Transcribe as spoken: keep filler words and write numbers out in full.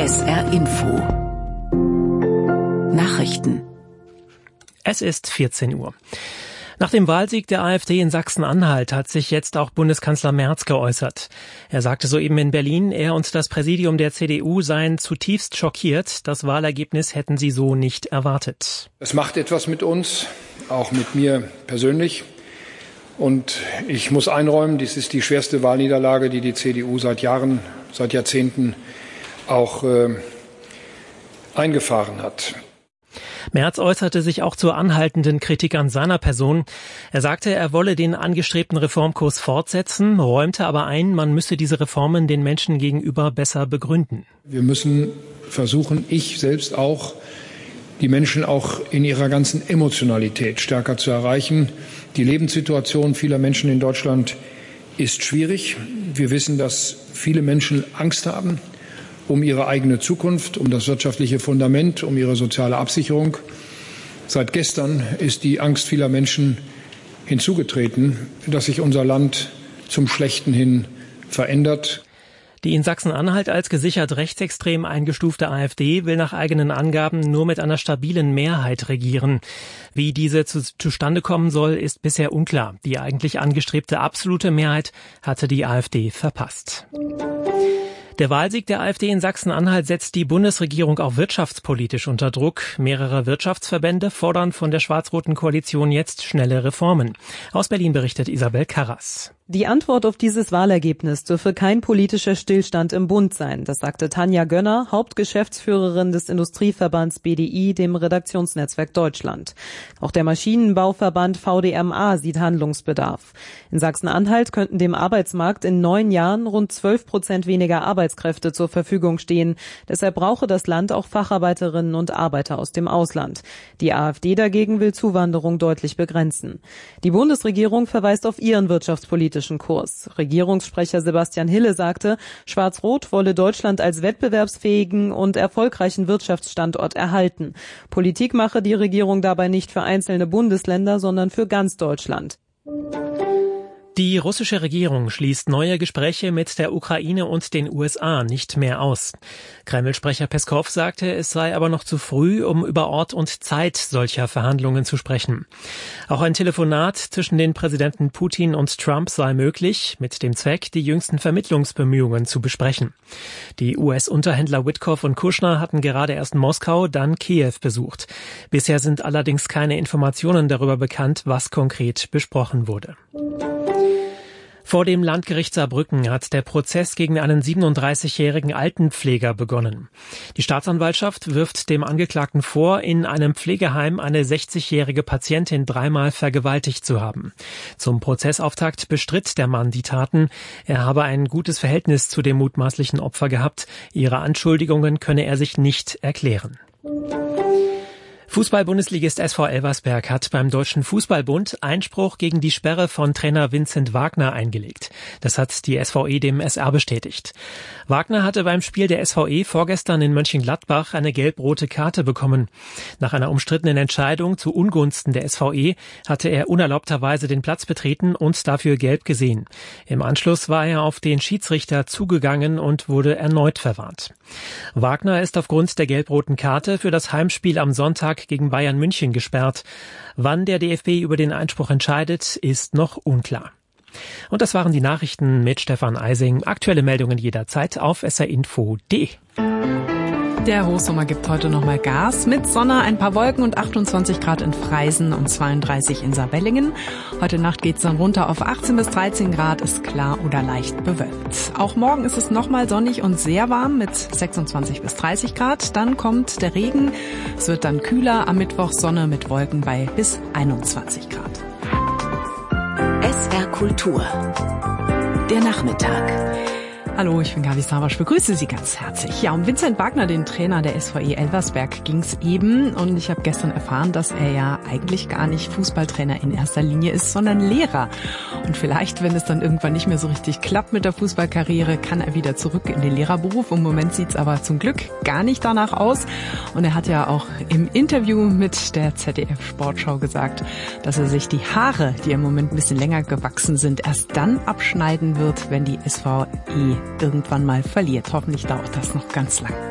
S R Info. Nachrichten. Es ist vierzehn Uhr. Nach dem Wahlsieg der AfD in Sachsen-Anhalt hat sich jetzt auch Bundeskanzler Merz geäußert. Er sagte soeben in Berlin, er und das Präsidium der C D U seien zutiefst schockiert. Das Wahlergebnis hätten sie so nicht erwartet. Es macht etwas mit uns, auch mit mir persönlich. Und ich muss einräumen, dies ist die schwerste Wahlniederlage, die die C D U seit Jahren, seit Jahrzehnten auch äh, eingefahren hat. Merz äußerte sich auch zur anhaltenden Kritik an seiner Person. Er sagte, er wolle den angestrebten Reformkurs fortsetzen, räumte aber ein, man müsse diese Reformen den Menschen gegenüber besser begründen. Wir müssen versuchen, ich selbst auch, die Menschen auch in ihrer ganzen Emotionalität stärker zu erreichen. Die Lebenssituation vieler Menschen in Deutschland ist schwierig. Wir wissen, dass viele Menschen Angst haben um ihre eigene Zukunft, um das wirtschaftliche Fundament, um ihre soziale Absicherung. Seit gestern ist die Angst vieler Menschen hinzugetreten, dass sich unser Land zum Schlechten hin verändert. Die in Sachsen-Anhalt als gesichert rechtsextrem eingestufte AfD will nach eigenen Angaben nur mit einer stabilen Mehrheit regieren. Wie diese zu, zustande kommen soll, ist bisher unklar. Die eigentlich angestrebte absolute Mehrheit hatte die AfD verpasst. Der Wahlsieg der AfD in Sachsen-Anhalt setzt die Bundesregierung auch wirtschaftspolitisch unter Druck. Mehrere Wirtschaftsverbände fordern von der schwarz-roten Koalition jetzt schnelle Reformen. Aus Berlin berichtet Isabel Karras. Die Antwort auf dieses Wahlergebnis dürfe kein politischer Stillstand im Bund sein. Das sagte Tanja Gönner, Hauptgeschäftsführerin des Industrieverbands B D I, dem Redaktionsnetzwerk Deutschland. Auch der Maschinenbauverband V D M A sieht Handlungsbedarf. In Sachsen-Anhalt könnten dem Arbeitsmarkt in neun Jahren rund zwölf Prozent weniger Arbeitskräfte zur Verfügung stehen. Deshalb brauche das Land auch Facharbeiterinnen und Arbeiter aus dem Ausland. Die AfD dagegen will Zuwanderung deutlich begrenzen. Die Bundesregierung verweist auf ihren wirtschaftspolitischen Kurs. Regierungssprecher Sebastian Hille sagte, Schwarz-Rot wolle Deutschland als wettbewerbsfähigen und erfolgreichen Wirtschaftsstandort erhalten. Politik mache die Regierung dabei nicht für einzelne Bundesländer, sondern für ganz Deutschland. Die russische Regierung schließt neue Gespräche mit der Ukraine und den U S A nicht mehr aus. Kreml-Sprecher Peskow sagte, es sei aber noch zu früh, um über Ort und Zeit solcher Verhandlungen zu sprechen. Auch ein Telefonat zwischen den Präsidenten Putin und Trump sei möglich, mit dem Zweck, die jüngsten Vermittlungsbemühungen zu besprechen. Die U S-Unterhändler Witkoff und Kushner hatten gerade erst Moskau, dann Kiew besucht. Bisher sind allerdings keine Informationen darüber bekannt, was konkret besprochen wurde. Vor dem Landgericht Saarbrücken hat der Prozess gegen einen siebenunddreißigjährigen Altenpfleger begonnen. Die Staatsanwaltschaft wirft dem Angeklagten vor, in einem Pflegeheim eine sechzigjährige Patientin dreimal vergewaltigt zu haben. Zum Prozessauftakt bestritt der Mann die Taten. Er habe ein gutes Verhältnis zu dem mutmaßlichen Opfer gehabt. Ihre Anschuldigungen könne er sich nicht erklären. Fußball-Bundesligist S V Elversberg hat beim Deutschen Fußballbund Einspruch gegen die Sperre von Trainer Vincent Wagner eingelegt. Das hat die S V E dem S R bestätigt. Wagner hatte beim Spiel der S V E vorgestern in Mönchengladbach eine gelb-rote Karte bekommen. Nach einer umstrittenen Entscheidung zu Ungunsten der S V E hatte er unerlaubterweise den Platz betreten und dafür gelb gesehen. Im Anschluss war er auf den Schiedsrichter zugegangen und wurde erneut verwarnt. Wagner ist aufgrund der gelb-roten Karte für das Heimspiel am Sonntag gegen Bayern München gesperrt. Wann der D F B über den Einspruch entscheidet, ist noch unklar. Und das waren die Nachrichten mit Stefan Eising. Aktuelle Meldungen jederzeit auf s r info punkt d e. Der Hochsommer gibt heute noch mal Gas. Mit Sonne, ein paar Wolken und achtundzwanzig Grad in Freisen und zweiunddreißig in Saarbrücken. Heute Nacht geht's dann runter auf achtzehn bis dreizehn Grad, ist klar oder leicht bewölkt. Auch morgen ist es noch mal sonnig und sehr warm mit sechsundzwanzig bis dreißig Grad. Dann kommt der Regen. Es wird dann kühler. Am Mittwoch Sonne mit Wolken bei bis einundzwanzig Grad. S R Kultur. Der Nachmittag. Hallo, ich bin Gabi Savasch, begrüße Sie ganz herzlich. Ja, um Vincent Wagner, den Trainer der S V E Elversberg, ging's eben. Und ich habe gestern erfahren, dass er ja eigentlich gar nicht Fußballtrainer in erster Linie ist, sondern Lehrer. Und vielleicht, wenn es dann irgendwann nicht mehr so richtig klappt mit der Fußballkarriere, kann er wieder zurück in den Lehrerberuf. Im Moment sieht's aber zum Glück gar nicht danach aus. Und er hat ja auch im Interview mit der Z D F-Sportschau gesagt, dass er sich die Haare, die im Moment ein bisschen länger gewachsen sind, erst dann abschneiden wird, wenn die S V E irgendwann mal verliert. Hoffentlich dauert das noch ganz lang.